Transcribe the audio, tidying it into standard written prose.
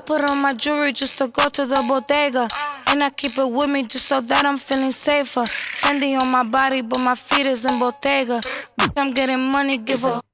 put on my jewelry just to go to the bodega. And I keep it with me just so that I'm feeling safer. Fendi on my body, but my feet is in Bottega. I'm getting money, give a